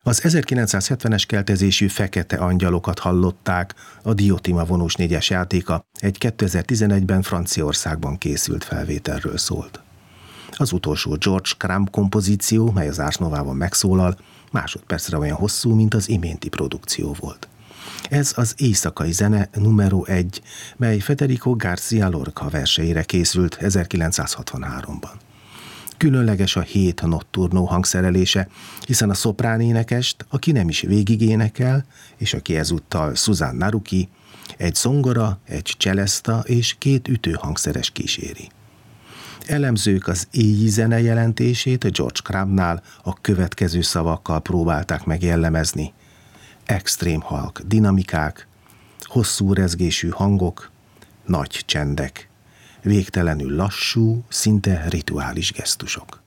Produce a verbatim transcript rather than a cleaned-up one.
Az ezerkilencszázhetvenes keltezésű Fekete angyalokat hallották, a Diotima vonós négyes játéka egy kétezer-tizenegyben Franciaországban készült felvételről szólt. Az utolsó George Crumb kompozíció, mely az Ars Novában megszólal, másodpercre olyan hosszú, mint az iménti produkció volt. Ez az éjszakai zene numero egy, mely Federico García Lorca verseire készült ezerkilencszázhatvanháromban. Különleges a hét notturno hangszerelése, hiszen a szoprán énekest, aki nem is végig énekel, és aki ezúttal Suzanne Naruki, egy zongora, egy celesta és két ütőhangszeres kíséri. Elemzők az éjjel zene jelentését George Crumbnál a következő szavakkal próbálták meg jellemezni. Extrém halk dinamikák, hosszú rezgésű hangok, nagy csendek, végtelenül lassú, szinte rituális gesztusok.